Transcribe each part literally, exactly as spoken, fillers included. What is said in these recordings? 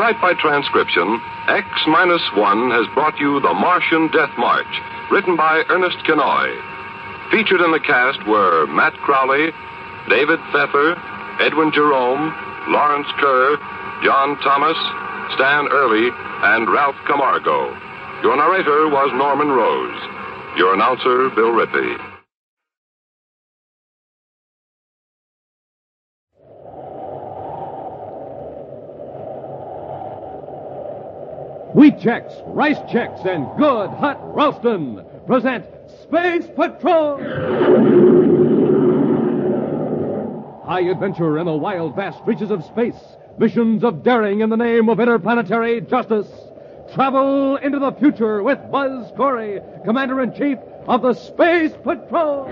Tonight by transcription, X minus one has brought you The Martian Death March, written by Ernest Kenoy. Featured in the cast were Matt Crowley, David Pfeffer, Edwin Jerome, Lawrence Kerr, John Thomas, Stan Early, and Ralph Camargo. Your narrator was Norman Rose. Your announcer, Bill Rippey. Wheat Chex, Rice Chex, and Good Hot Ralston present Space Patrol! High adventure in the wild, vast reaches of space. Missions of daring in the name of interplanetary justice. Travel into the future with Buzz Corey, Commander-in-Chief of the Space Patrol.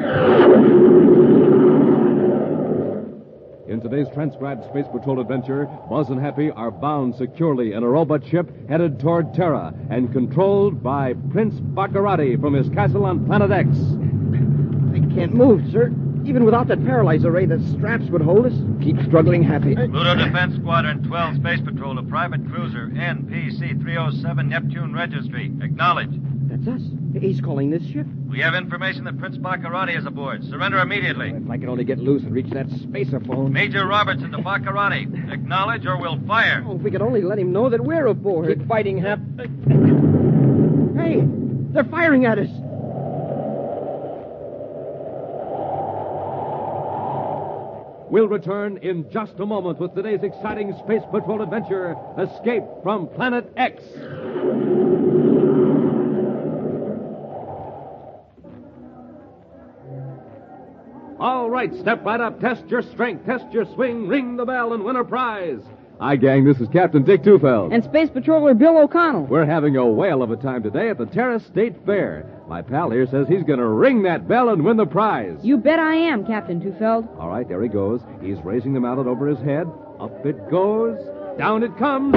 In today's transcribed Space Patrol adventure, Buzz and Happy are bound securely in a robot ship headed toward Terra and controlled by Prince Baccarati from his castle on Planet X. I can't move, sir. Even without that paralyzer ray, the straps would hold us. Keep struggling, Happy. Pluto Defense Squadron twelve Space Patrol to Private Cruiser N P C three oh seven Neptune Registry. Acknowledge. That's us. He's calling this ship. We have information that Prince Baccarati is aboard. Surrender immediately. If I could only get loose and reach that spacer phone. Major Robertson to Baccarati. Acknowledge or we'll fire. Oh, if we could only let him know that we're aboard. Keep fighting, Hap. Hey, they're firing at us. We'll return in just a moment with today's exciting Space Patrol adventure, Escape from Planet X. All right, step right up, test your strength, test your swing, ring the bell, and win a prize. Hi, gang, this is Captain Dick Tufeld. And Space Patroller Bill O'Connell. We're having a whale of a time today at the Terra State Fair. My pal here says he's going to ring that bell and win the prize. You bet I am, Captain Tufeld. All right, there he goes. He's raising the mallet over his head. Up it goes. Down it comes.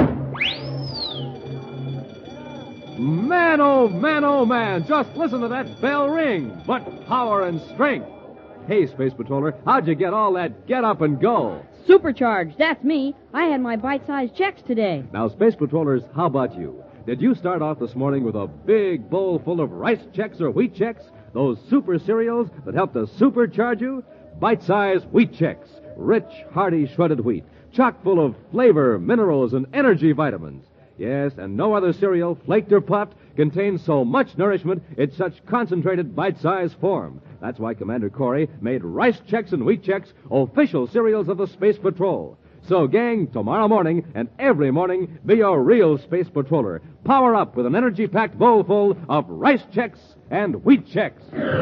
Man, oh, man, oh, man. Just listen to that bell ring. What power and strength. Hey, Space Patroller, how'd you get all that get up and go? Supercharged, that's me. I had my bite-sized checks today. Now, Space Patrollers, how about you? Did you start off this morning with a big bowl full of rice checks or wheat checks? Those super cereals that help to supercharge you? Bite-sized wheat checks. Rich, hearty, shredded wheat. Chock full of flavor, minerals, and energy vitamins. Yes, and no other cereal, flaked or puffed, contains so much nourishment in such concentrated bite-sized form. That's why Commander Corey made Rice Chex and Wheat Chex official cereals of the Space Patrol. So, gang, tomorrow morning and every morning, be a real Space Patroller. Power up with an energy-packed bowl full of Rice Chex and Wheat Chex.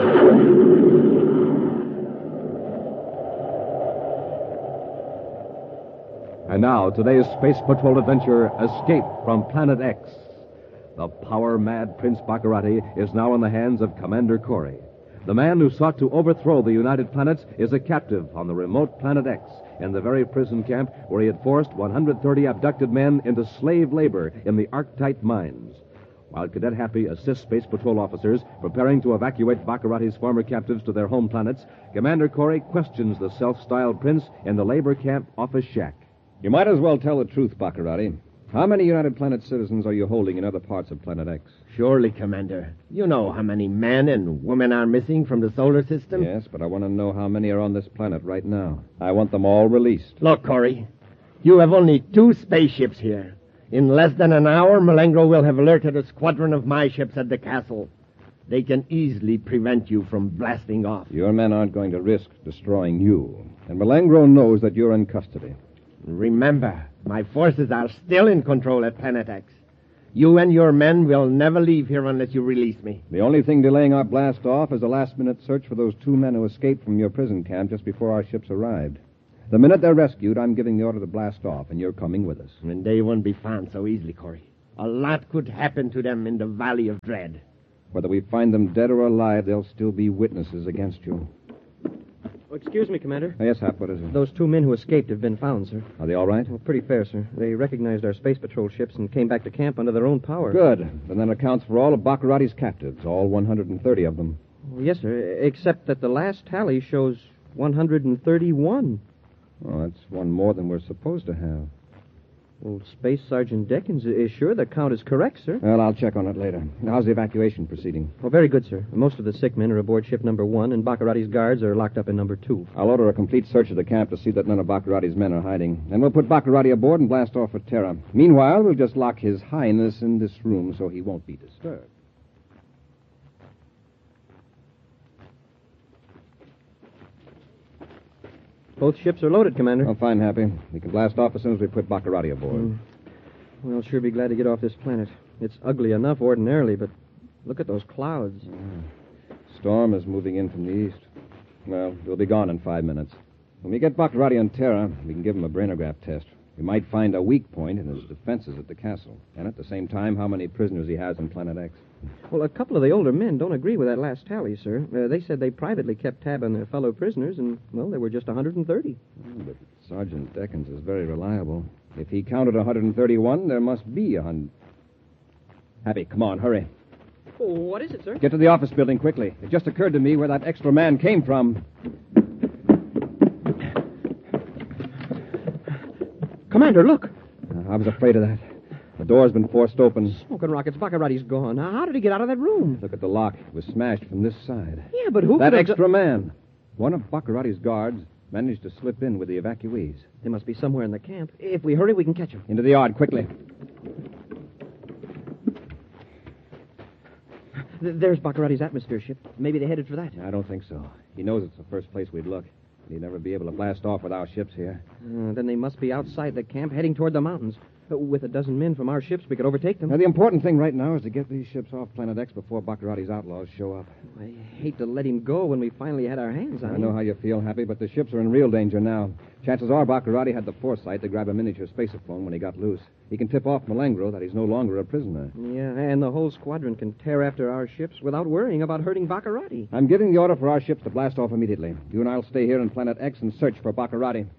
And now, today's Space Patrol adventure, Escape from Planet X. The power-mad Prince Baccarati is now in the hands of Commander Corey. The man who sought to overthrow the United Planets is a captive on the remote Planet X, in the very prison camp where he had forced one hundred thirty abducted men into slave labor in the Arctite mines. While Cadet Happy assists Space Patrol officers preparing to evacuate Baccarati's former captives to their home planets, Commander Corey questions the self-styled prince in the labor camp office shack. You might as well tell the truth, Baccarati. How many United Planet citizens are you holding in other parts of Planet X? Surely, Commander. You know how many men and women are missing from the solar system? Yes, but I want to know how many are on this planet right now. I want them all released. Look, Corey, you have only two spaceships here. In less than an hour, Malengro will have alerted a squadron of my ships at the castle. They can easily prevent you from blasting off. Your men aren't going to risk destroying you. And Malengro knows that you're in custody. Remember, my forces are still in control at Planet X. You and your men will never leave here unless you release me. The only thing delaying our blast off is a last-minute search for those two men who escaped from your prison camp just before our ships arrived. The minute they're rescued, I'm giving the order to blast off, and you're coming with us. And they won't be found so easily, Corey. A lot could happen to them in the Valley of Dread. Whether we find them dead or alive, they'll still be witnesses against you. Oh, excuse me, Commander. Oh, yes, Hap, what is it? Those two men who escaped have been found, sir. Are they all right? Well, pretty fair, sir. They recognized our Space Patrol ships and came back to camp under their own power. Good. Then that accounts for all of Baccarati's captives, all one hundred thirty of them. Well, yes, sir, except that the last tally shows one hundred thirty-one. Oh, that's one more than we're supposed to have. Well, Space Sergeant Deckins is sure the count is correct, sir. Well, I'll check on it later. How's the evacuation proceeding? Oh, very good, sir. Most of the sick men are aboard ship number one, and Baccarati's guards are locked up in number two. I'll order a complete search of the camp to see that none of Baccarati's men are hiding. And we'll put Baccarati aboard and blast off for Terra. Meanwhile, we'll just lock His Highness in this room so he won't be disturbed. Both ships are loaded, Commander. Oh, fine, Happy. We can blast off as soon as we put Baccarati aboard. Mm. Well, I'll sure be glad to get off this planet. It's ugly enough ordinarily, but look at those clouds. Yeah. Storm is moving in from the east. Well, we'll be gone in five minutes. When we get Baccarati on Terra, we can give him a brainograph test. We might find a weak point in his defenses at the castle, and at the same time, how many prisoners he has on Planet X. Well, a couple of the older men don't agree with that last tally, sir. Uh, they said they privately kept tab on their fellow prisoners, and, well, there were just one hundred thirty. Oh, but Sergeant Deckins is very reliable. If he counted one hundred thirty-one, there must be a hundred. Happy, come on, hurry. Oh, what is it, sir? Get to the office building quickly. It just occurred to me where that extra man came from. Commander, look. Uh, I was afraid of that. The door's been forced open. Smoking rockets, Baccarati's gone. Now, how did he get out of that room? Look at the lock. It was smashed from this side. Yeah, but who That could have extra man. One of Baccarati's guards managed to slip in with the evacuees. They must be somewhere in the camp. If we hurry, we can catch him. Into the yard, quickly. Th- There's Baccarati's atmosphere ship. Maybe they headed for that. I don't think so. He knows it's the first place we'd look. He'd never be able to blast off with our ships here. Uh, then they must be outside the camp, heading toward the mountains. Uh, with a dozen men from our ships, we could overtake them. Now, the important thing right now is to get these ships off Planet X before Baccarati's outlaws show up. I hate to let him go when we finally had our hands on I him. know how you feel, Happy, but the ships are in real danger now. Chances are Baccarati had the foresight to grab a miniature spaceophone when he got loose. He can tip off Malengro that he's no longer a prisoner. Yeah, and the whole squadron can tear after our ships without worrying about hurting Baccarati. I'm giving the order for our ships to blast off immediately. You and I'll stay here on Planet X and search for Baccarati.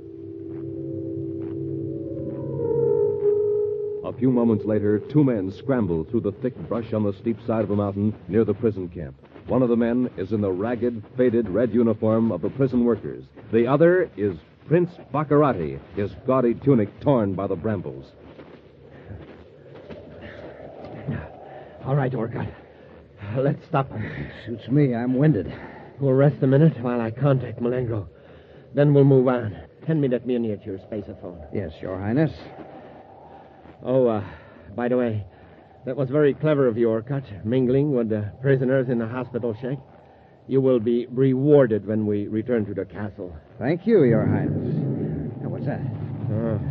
A few moments later, two men scramble through the thick brush on the steep side of a mountain near the prison camp. One of the men is in the ragged, faded red uniform of the prison workers. The other is Prince Baccarati, his gaudy tunic torn by the brambles. All right, Orcutt. Let's stop him. Suits me. I'm winded. We'll rest a minute while I contact Malengro. Then we'll move on. Hand me that miniature spaceophone. Yes, Your Highness. Oh, uh, by the way, that was very clever of you, Orcutt, mingling with the prisoners in the hospital shack. You will be rewarded when we return to the castle. Thank you, Your Highness. Now, what's that? Uh,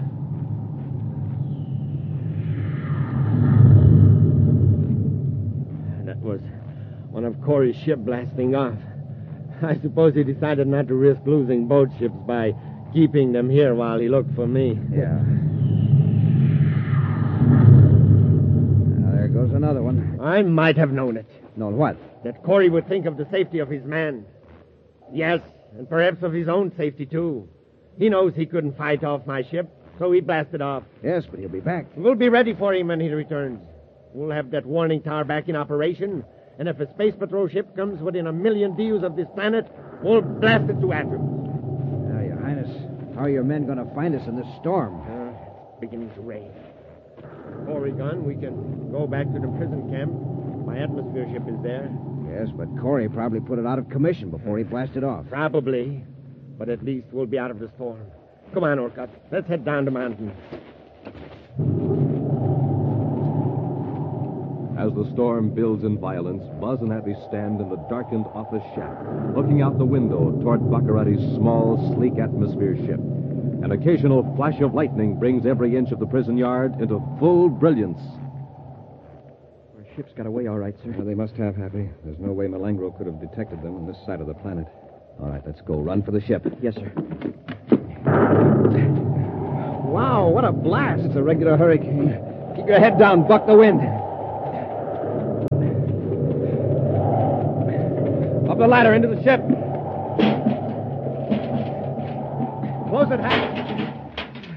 that was one of Corey's ship blasting off. I suppose he decided not to risk losing both ships by keeping them here while he looked for me. Yeah. Now, there goes another one. I might have known it. Known what? That Corey would think of the safety of his man. Yes, and perhaps of his own safety, too. He knows he couldn't fight off my ship, so he blasted off. Yes, but he'll be back. We'll be ready for him when he returns. We'll have that warning tower back in operation, and if a space patrol ship comes within a million views of this planet, we'll blast it to atoms. Now, Your Highness, how are your men going to find us in this storm? Uh, beginning to rain. Before we gone, we can go back to the prison camp. My atmosphere ship is there. Yes, but Corey probably put it out of commission before he blasted off. Probably, but at least we'll be out of the storm. Come on, Orcutt. Let's head down the mountain. As the storm builds in violence, Buzz and Happy stand in the darkened office shack, looking out the window toward Baccarati's small, sleek atmosphere ship. An occasional flash of lightning brings every inch of the prison yard into full brilliance. Our ship's got away all right, sir. Well, they must have, Happy. There's no way Malengro could have detected them on this side of the planet. All right, let's go. Run for the ship. Yes, sir. Wow, what a blast. It's a regular hurricane. Keep your head down. Buck the wind. Up the ladder into the ship. Close it, Hack.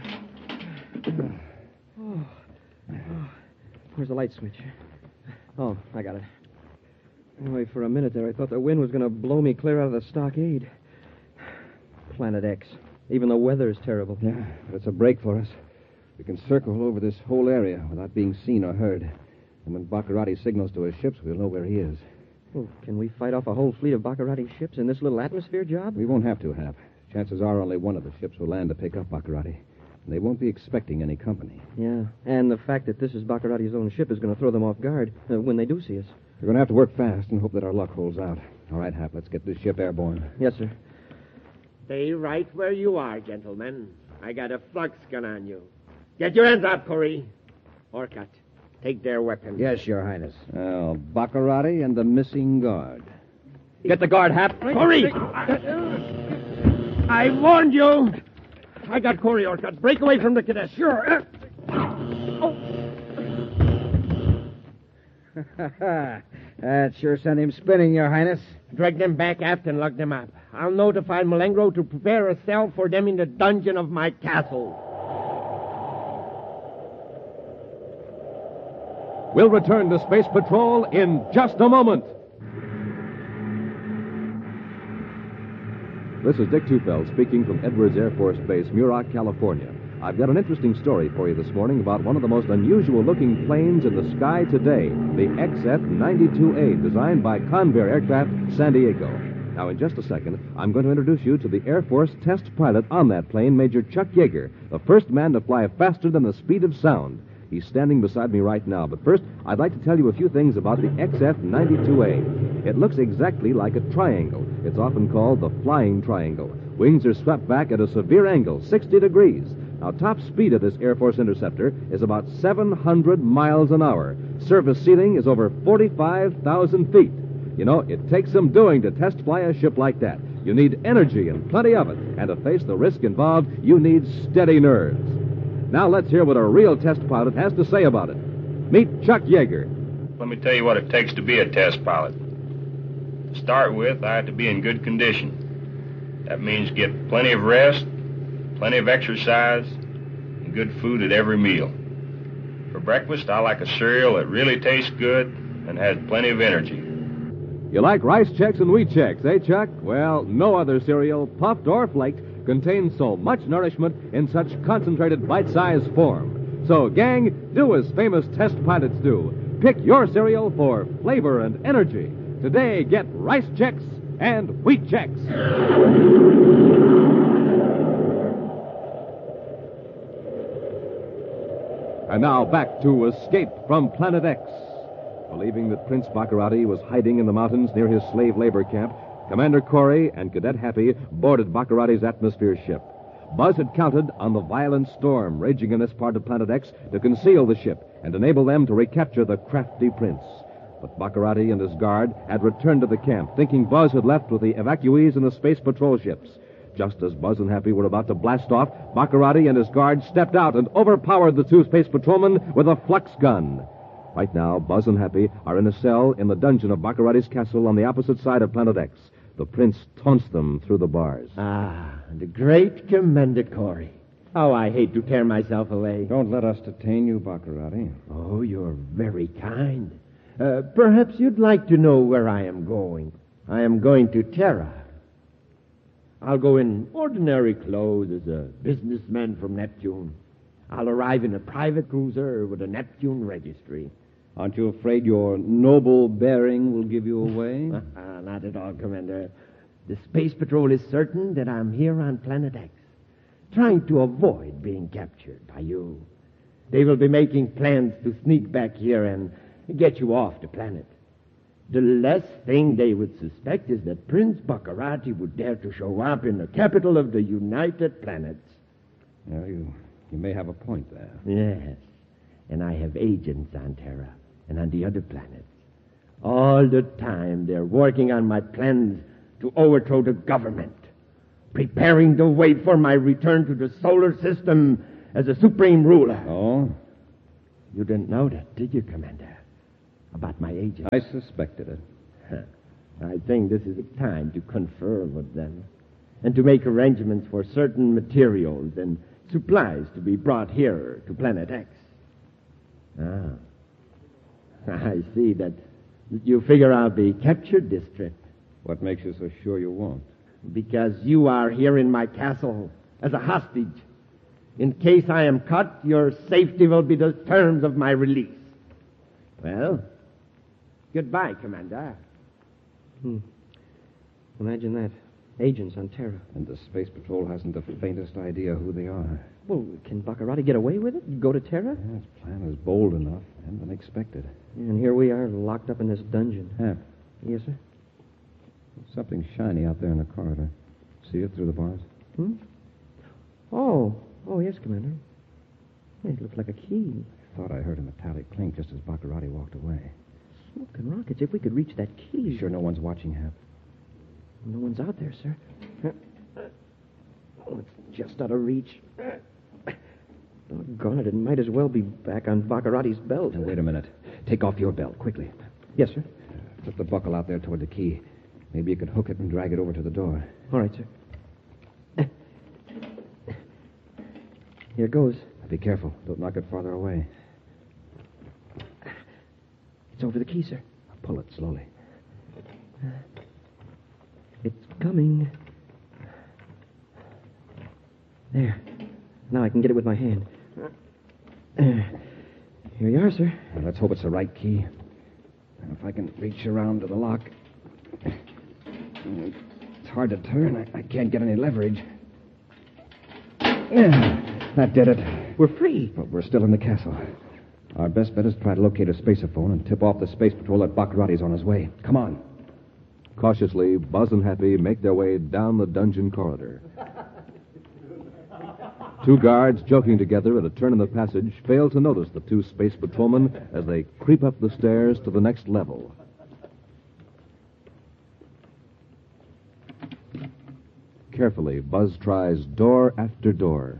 Oh. Oh. Where's the light switch? Oh, I got it. Anyway, for a minute there, I thought the wind was going to blow me clear out of the stockade. Planet X. Even the weather's terrible. Yeah, but it's a break for us. We can circle over this whole area without being seen or heard. And when Baccarati signals to his ships, we'll know where he is. Oh, can we fight off a whole fleet of Baccarati ships in this little atmosphere job? We won't have to, Hap. Chances are only one of the ships will land to pick up Baccarati. And they won't be expecting any company. Yeah, and the fact that this is Baccarati's own ship is going to throw them off guard uh, when they do see us. We're going to have to work fast and hope that our luck holds out. All right, Hap, let's get this ship airborne. Yes, sir. Stay right where you are, gentlemen. I got a flux gun on you. Get your hands up, Corey. Orcutt, take their weapons. Yes, Your Highness. Well, Baccarati and the missing guard. Get the guard, Hap. Corey! I warned you. I got Corey, Orcutt. Break away from the cadet. Sure. That sure sent him spinning, Your Highness. Drag them back aft and lug them up. I'll notify Malengro to prepare a cell for them in the dungeon of my castle. We'll return to Space Patrol in just a moment. This is Dick Tufeld speaking from Edwards Air Force Base, Muroc, California. I've got an interesting story for you this morning about one of the most unusual-looking planes in the sky today, the X F ninety-two A, designed by Convair Aircraft, San Diego. Now, in just a second, I'm going to introduce you to the Air Force test pilot on that plane, Major Chuck Yeager, the first man to fly faster than the speed of sound. He's standing beside me right now, but first, I'd like to tell you a few things about the X F ninety-two A. It looks exactly like a triangle. It's often called the flying triangle. Wings are swept back at a severe angle, sixty degrees. Now, top speed of this Air Force interceptor is about seven hundred miles an hour. Surface ceiling is over forty-five thousand feet. You know, it takes some doing to test fly a ship like that. You need energy and plenty of it. And to face the risk involved, you need steady nerves. Now let's hear what a real test pilot has to say about it. Meet Chuck Yeager. Let me tell you what it takes to be a test pilot. To start with, I have to be in good condition. That means get plenty of rest, plenty of exercise, and good food at every meal. For breakfast, I like a cereal that really tastes good and has plenty of energy. You like Rice Chex and Wheat Chex, eh, Chuck? Well, no other cereal, puffed or flaked, contains so much nourishment in such concentrated bite-sized form. So, gang, do as famous test pilots do. Pick your cereal for flavor and energy. Today, get Rice Chex and Wheat Chex. And now back to Escape from Planet X. Believing that Prince Baccarati was hiding in the mountains near his slave labor camp, Commander Corey and Cadet Happy boarded Baccarati's atmosphere ship. Buzz had counted on the violent storm raging in this part of Planet X to conceal the ship and enable them to recapture the crafty prince. But Baccarati and his guard had returned to the camp, thinking Buzz had left with the evacuees and the space patrol ships. Just as Buzz and Happy were about to blast off, Baccarati and his guard stepped out and overpowered the two space patrolmen with a flux gun. Right now, Buzz and Happy are in a cell in the dungeon of Baccarati's castle on the opposite side of Planet X. The prince taunts them through the bars. Ah, the great Commander Corey. How I hate to tear myself away. Don't let us detain you, Baccarati. Oh, you're very kind. Uh, perhaps you'd like to know where I am going. I am going to Terra. I'll go in ordinary clothes as a businessman from Neptune. I'll arrive in a private cruiser with a Neptune registry. Aren't you afraid your noble bearing will give you away? Not at all, Commander. The Space Patrol is certain that I'm here on Planet X, trying to avoid being captured by you. They will be making plans to sneak back here and get you off the planet. The last thing they would suspect is that Prince Baccarati would dare to show up in the capital of the United Planets. Well, you, you may have a point there. Yes, and I have agents on Terra and on the other planets. All the time they're working on my plans to overthrow the government, preparing the way for my return to the solar system as a supreme ruler. Oh? You didn't know that, did you, Commander? About my agents? I suspected it. Huh. I think this is the time to confer with them and to make arrangements for certain materials and supplies to be brought here to Planet X. Ah. I see that you figure I'll be captured this trip. What makes you so sure you won't? Because you are here in my castle as a hostage. In case I am caught, your safety will be the terms of my release. Well, goodbye, Commander. Hmm. Imagine that. Agents on Terra. And the Space Patrol hasn't the faintest idea who they are. Well, can Baccarati get away with it? Go to Terra? Yeah, his plan is bold enough and unexpected. And here we are, locked up in this dungeon. Hap, Yes, sir? there's something shiny out there in the corridor. See it through the bars? Hmm? Oh. Oh, yes, Commander. Hey, it looks like a key. I thought I heard a metallic clink just as Baccarati walked away. Smoking rockets. If we could reach that key. You sure no one's watching, Hap? No one's out there, sir. Oh, it's just out of reach. Doggone it, it might as well be back on Baccarati's belt. Now, wait a minute. Take off your belt, quickly. Yes, sir. Put the buckle out there toward the key. Maybe you could hook it and drag it over to the door. All right, sir. Here goes. Be careful. Don't knock it farther away. It's over the key, sir. Pull it slowly. It's coming. There. Now I can get it with my hand. Here you are, sir. Well, let's hope it's the right key. Now, if I can reach around to the lock. It's hard to turn. I, I can't get any leverage. Yeah, that did it. We're free. But we're still in the castle. Our best bet is to try to locate a spaceophone and tip off the space patrol that Baccarati's on his way. Come on. Cautiously, Buzz and Happy make their way down the dungeon corridor. Two guards, joking together at a turn in the passage, fail to notice the two space patrolmen as they creep up the stairs to the next level. Carefully, Buzz tries door after door.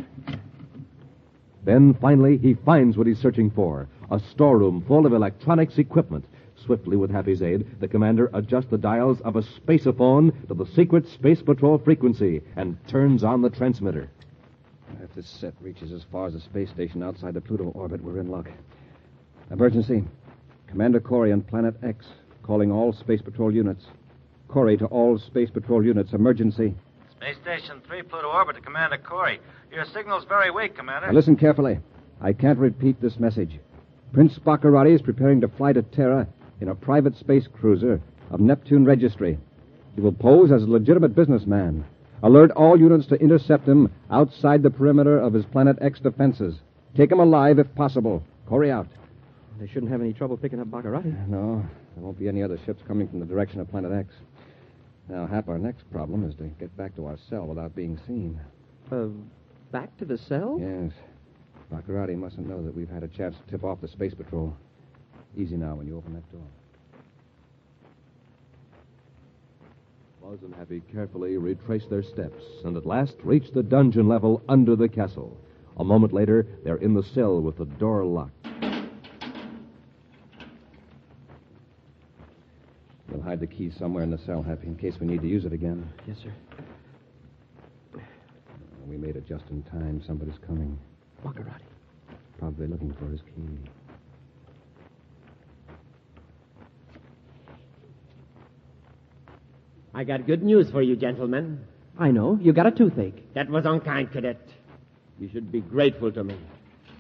Then, finally, he finds what he's searching for, a storeroom full of electronics equipment. Swiftly, with Happy's aid, the commander adjusts the dials of a spaceophone to the secret Space Patrol frequency and turns on the transmitter. If this set reaches as far as the space station outside the Pluto orbit, we're in luck. Emergency. Commander Corey on Planet X, calling all Space Patrol units. Corey to all Space Patrol units, emergency. Space Station three, Pluto orbit to Commander Corey. Your signal's very weak, Commander. Now listen carefully. I can't repeat this message. Prince Baccarati is preparing to fly to Terra in a private space cruiser of Neptune Registry. He will pose as a legitimate businessman. Alert all units to intercept him outside the perimeter of his Planet X defenses. Take him alive if possible. Corey out. They shouldn't have any trouble picking up Baccarati. No, there won't be any other ships coming from the direction of Planet X. Now, Hap, our next problem is to get back to our cell without being seen. Uh, back to the cell? Yes. Baccarati mustn't know that we've had a chance to tip off the Space Patrol. Easy now when you open that door. Buzz and Happy carefully retrace their steps and at last reach the dungeon level under the castle. A moment later, they're in the cell with the door locked. We'll hide the key somewhere in the cell, Happy, in case we need to use it again. Yes, sir. We made it just in time. Somebody's coming. Baccarati. Probably looking for his key. I got good news for you, gentlemen. I know. You got a toothache. That was unkind, Cadet. You should be grateful to me.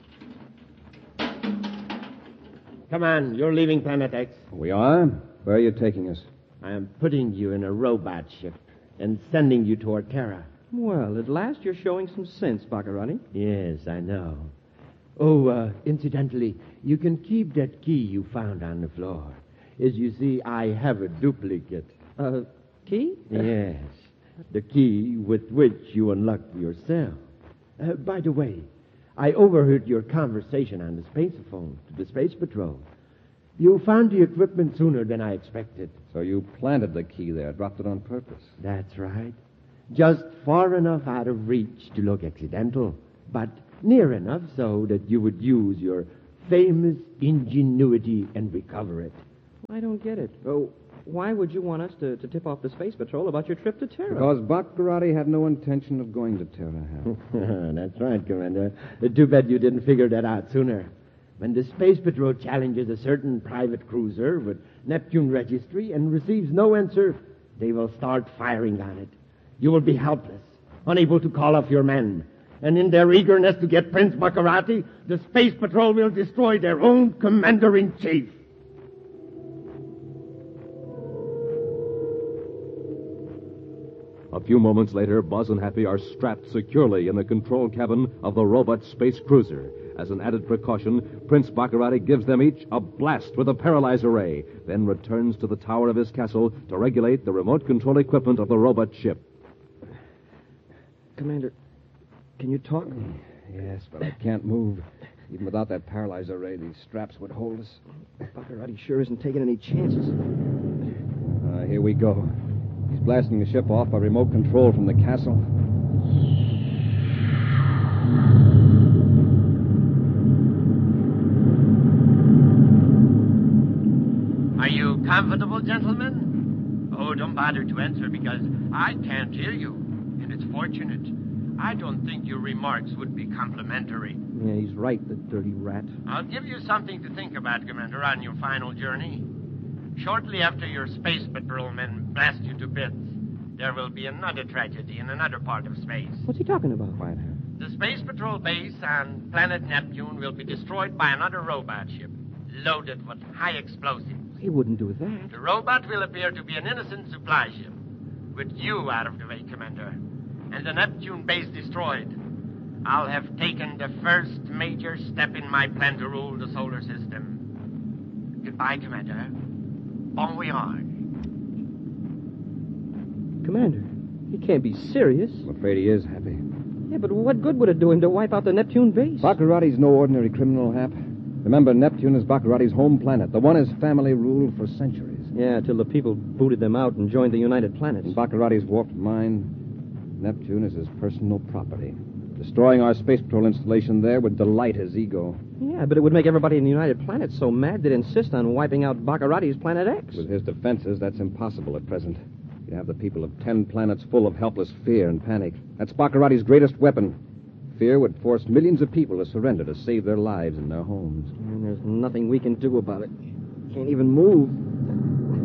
Come on, you're leaving Planet X. We are? Where are you taking us? I am putting you in a robot ship and sending you toward Terra. Well, at last you're showing some sense, Baccarati. Yes, I know. Oh, uh, incidentally, you can keep that key you found on the floor. As you see, I have a duplicate. Uh, key? Yes, the key with which you unlocked your cell. Uh, by the way, I overheard your conversation on the spaceophone to the Space Patrol. You found the equipment sooner than I expected. So you planted the key there, dropped it on purpose. That's right. Just far enough out of reach to look accidental, but near enough so that you would use your famous ingenuity and recover it. I don't get it. Oh, why would you want us to, to tip off the Space Patrol about your trip to Terra? Because Baccarati had no intention of going to Terra, Hal. That's right, Commander. Too bad you didn't figure that out sooner. When the Space Patrol challenges a certain private cruiser with Neptune Registry and receives no answer, they will start firing on it. You will be helpless, unable to call off your men. And in their eagerness to get Prince Baccarati, the Space Patrol will destroy their own Commander-in-Chief. A few moments later, Buzz and Happy are strapped securely in the control cabin of the robot space cruiser. As an added precaution, Prince Baccarati gives them each a blast with a paralyzer ray, then returns to the tower of his castle to regulate the remote control equipment of the robot ship. Commander, can you talk? Yes, but I can't move. Even without that paralyzer ray, these straps would hold us. Baccarati sure isn't taking any chances. Uh, here we go. He's blasting the ship off by remote control from the castle. Are you comfortable, gentlemen? Oh, don't bother to answer because I can't hear you. And it's fortunate. I don't think your remarks would be complimentary. Yeah, he's right, the dirty rat. I'll give you something to think about, Commander, on your final journey. Shortly after your space patrolmen blast you to bits, there will be another tragedy in another part of space. What's he talking about? Quiet. The Space Patrol base on planet Neptune will be destroyed by another robot ship, loaded with high explosives. He wouldn't do that. The robot will appear to be an innocent supply ship, with you out of the way, Commander, and the Neptune base destroyed. I'll have taken the first major step in my plan to rule the solar system. Goodbye, Commander. Bon voyage. Commander, he can't be serious. I'm afraid he is, Happy. Yeah, but what good would it do him to wipe out the Neptune base? Baccarati's no ordinary criminal, Hap. Remember, Neptune is Baccarati's home planet, the one his family ruled for centuries. Yeah, till the people booted them out and joined the United Planets. In Baccarati's warped mind, Neptune is his personal property. Destroying our Space Patrol installation there would delight his ego. Yeah, but it would make everybody in the United Planets so mad they'd insist on wiping out Baccarati's Planet X. With his defenses, that's impossible at present. You'd have the people of ten planets full of helpless fear and panic. That's Baccarati's greatest weapon. Fear would force millions of people to surrender to save their lives and their homes. And there's nothing we can do about it. Can't even move.